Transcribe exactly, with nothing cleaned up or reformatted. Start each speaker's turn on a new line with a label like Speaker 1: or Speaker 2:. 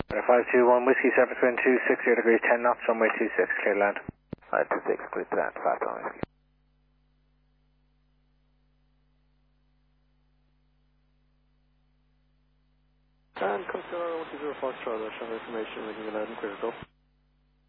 Speaker 1: five two one Whiskey seven twin two six zero degrees ten knots, runway two six, clear to land.
Speaker 2: five two six, clear to land, five one Whiskey. And consider one two zero Foxtrot, that's some information, making a landing clear, go.